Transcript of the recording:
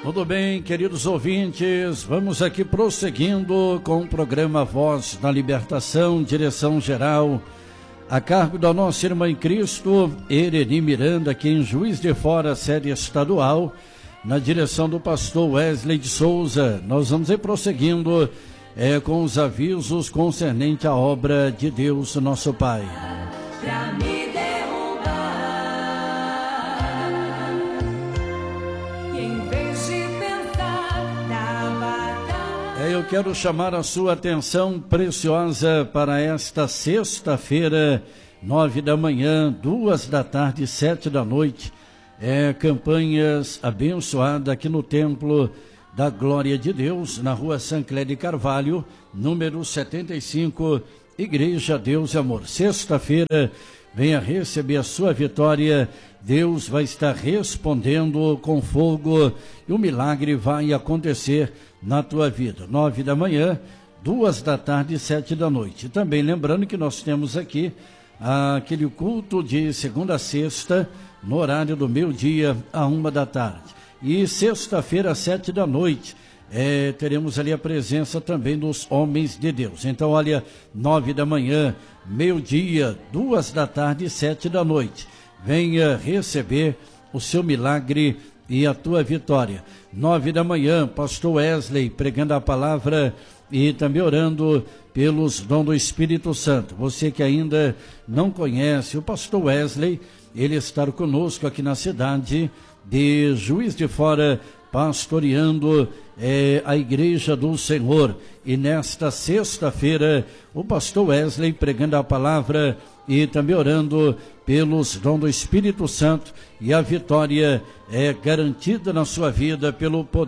Tudo bem, queridos ouvintes, vamos aqui prosseguindo com o programa Voz da Libertação, direção geral, a cargo da nossa irmã em Cristo, Ereni Miranda, aqui em Juiz de Fora, sede estadual, na direção do pastor Wesley de Souza. Nós vamos ir prosseguindo com os avisos concernentes à obra de Deus, nosso Pai. Eu quero chamar a sua atenção preciosa para esta sexta-feira, 9 da manhã, 2 da tarde, 7 da noite. Campanhas abençoadas aqui no Templo da Glória de Deus, na rua Sancler de Carvalho, número 75, Igreja Deus e Amor. Sexta-feira, venha receber a sua vitória. Deus vai estar respondendo com fogo e o milagre vai acontecer na tua vida. 9 da manhã, 2 da tarde, 7 da noite. Também lembrando que nós temos aqui aquele culto de segunda a sexta, no horário do meio-dia a 1 da tarde. E sexta-feira, às 7 da noite, teremos ali a presença também dos homens de Deus. Então, olha, 9 da manhã, meio-dia, 2 da tarde, 7 da noite. Venha receber o seu milagre e a tua vitória. 9 da manhã, pastor Wesley pregando a palavra e também orando pelos dons do Espírito Santo. Você que ainda não conhece o pastor Wesley, ele está conosco aqui na cidade de Juiz de Fora, pastoreando a Igreja do Senhor. E nesta sexta-feira, o pastor Wesley pregando a palavra e também orando pelos dons do Espírito Santo, e a vitória é garantida na sua vida pelo poder